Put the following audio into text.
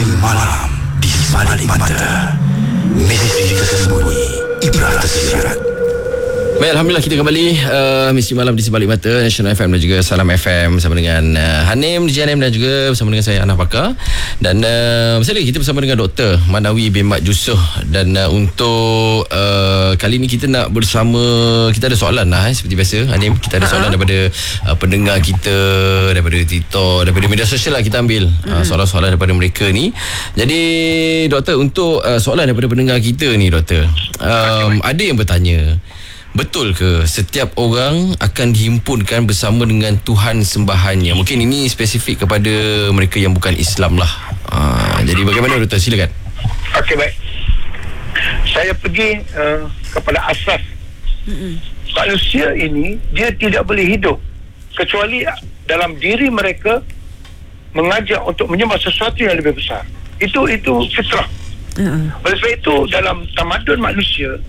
Malam di sebalik mata, misteri tersembunyi, ibrah tersirat. Baik, Alhamdulillah kita kembali Misteri Malam di Sebalik Mata, National FM dan juga Salam FM bersama dengan Hanim, DJ Hanim dan juga bersama dengan saya Anah Pakar. Dan sekali lagi kita bersama dengan Dr. Manawi bin Mat Yusof. Dan untuk kali ni kita nak bersama, kita ada soalan lah seperti biasa Hanim, kita ada soalan daripada pendengar kita, daripada TikTok, daripada media sosial lah kita ambil soalan-soalan daripada mereka ni. Jadi Doktor, untuk soalan daripada pendengar kita ni Doktor, ada yang bertanya, betul ke setiap orang akan dihimpunkan bersama dengan Tuhan sembahannya? Mungkin ini spesifik kepada mereka yang bukan Islam lah. Jadi bagaimana Doktor? Silakan. Okey, baik. Saya pergi kepada asas. Manusia ini dia tidak boleh hidup kecuali dalam diri mereka mengajak untuk menyembah sesuatu yang lebih besar. Itu fitrah. Oleh sebab itu dalam tamadun manusia,